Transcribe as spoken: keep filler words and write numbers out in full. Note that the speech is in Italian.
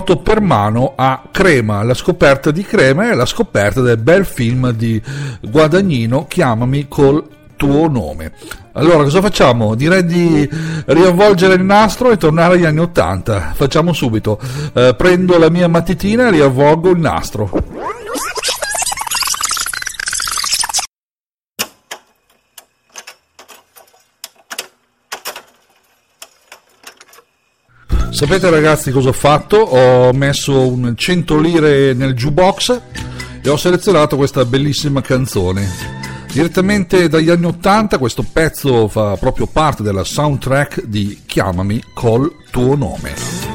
porto per mano a Crema, la scoperta di Crema e la scoperta del bel film di Guadagnino, Chiamami col tuo nome. Allora cosa facciamo? Direi di riavvolgere il nastro e tornare agli anni ottanta. Facciamo subito, eh, prendo la mia matitina e riavvolgo il nastro. Sapete ragazzi cosa ho fatto? Ho messo un cento lire nel jukebox e ho selezionato questa bellissima canzone. Direttamente dagli anni ottanta questo pezzo fa proprio parte della soundtrack di Chiamami col tuo nome.